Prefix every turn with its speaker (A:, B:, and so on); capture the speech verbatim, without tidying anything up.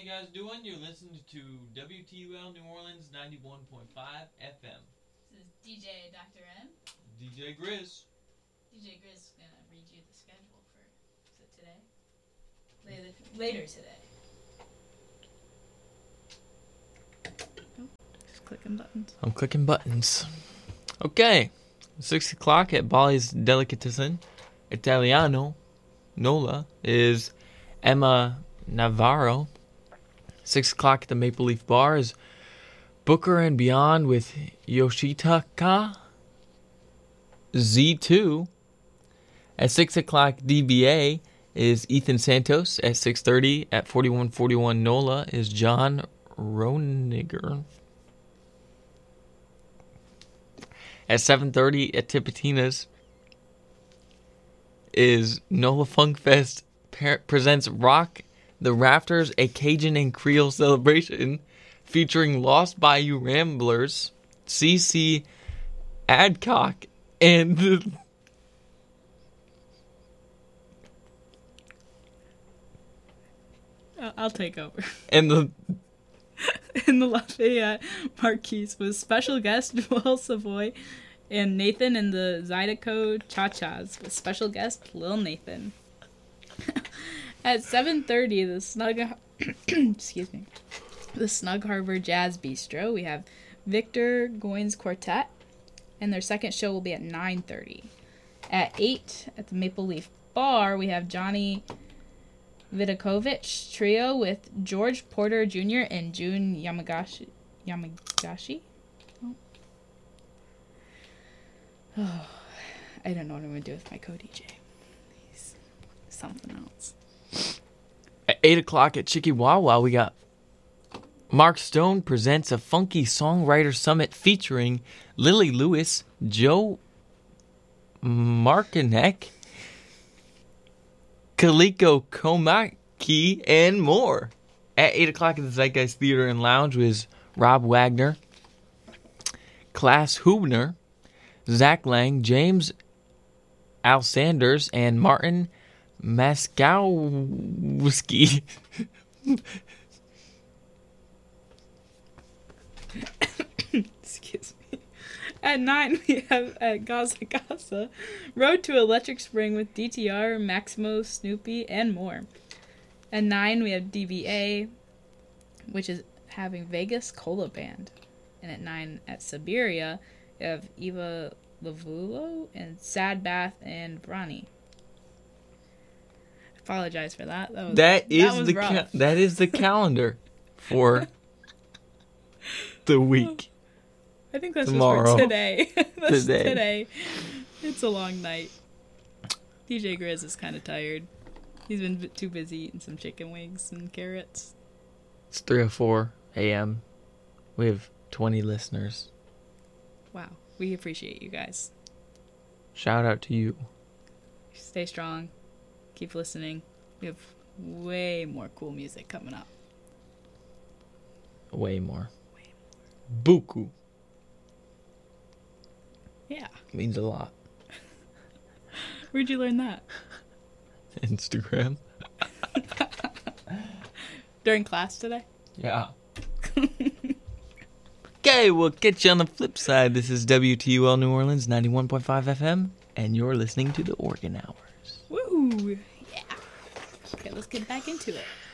A: you guys doing? You're listening to W T U L New Orleans ninety-one point five F M.
B: This is D J Doctor M.
A: D J Grizz.
B: D J Grizz is going to read you the schedule for, is it today? Later, later today.
C: Oh, just clicking buttons.
A: I'm clicking buttons. Okay. six o'clock at Bali's Delicatessen Italiano Nola is Emma Navarro. six o'clock at the Maple Leaf Bar is Booker and Beyond with Yoshitaka Z two. At six o'clock, D B A is Ethan Santos. At six thirty, at forty-one forty-one Nola is John Roniger. At seven thirty at Tipitina's is Nola Funk Fest par- presents Rock the Rafters, a Cajun and Creole celebration featuring Lost Bayou Ramblers, C C Adcock, and the
C: I'll take over.
A: and the
C: In the Lafayette Marquise with special guest Joel Savoy and Nathan and the Zydeco Cha-Chas with special guest Lil Nathan. At seven thirty, the Snug excuse me, the Snug Harbor Jazz Bistro, we have Victor Goins Quartet, and their second show will be at nine thirty. At eight, at the Maple Leaf Bar, we have Johnny Vidakovich Trio with George Porter Junior and June Yamagashi. Yamagashi? Oh. oh. I don't know what I'm going to do with my co-D J. He's something else.
A: At eight o'clock at Chikiwawa, we got Mark Stone presents a funky songwriter summit featuring Lily Lewis, Joe Markinek, Kaliko Komaki, and more. At eight o'clock at the Zeitgeist Theater and Lounge was Rob Wagner, Klaas Hubner, Zach Lang, James Al Sanders, and Martin Maskowski.
C: Excuse me. At nine, we have at Gaza Gaza, Road to Electric Spring with D T R, Maximo, Snoopy, and more. At nine, we have D B A, which is having Vegas Cola Band. And at nine, at Siberia, we have Eva Lavulo and Sad Bath and Brani. I apologize for that. That, was,
A: that is
C: that was
A: the
C: rough.
A: ca- that is the calendar for the week.
C: I think that's
A: Tomorrow.
C: just for today. That's
A: Today.
C: today. It's a long night. D J Grizz is kind of tired. He's been b- too busy eating some chicken wings and carrots.
A: It's three oh four a.m. We have twenty listeners.
C: Wow. We appreciate you guys.
A: Shout out to you.
C: Stay strong. Keep listening. We have way more cool music coming up.
A: Way more.
C: Way
A: Buku.
C: Yeah.
A: Means a lot.
C: Where'd you learn that?
A: Instagram.
C: During class today?
A: Yeah. Okay, we'll catch you on the flip side. This is W T U L New Orleans ninety-one point five F M, and you're listening to the Organ Hours.
C: Woo! Yeah. Okay, let's get back into it.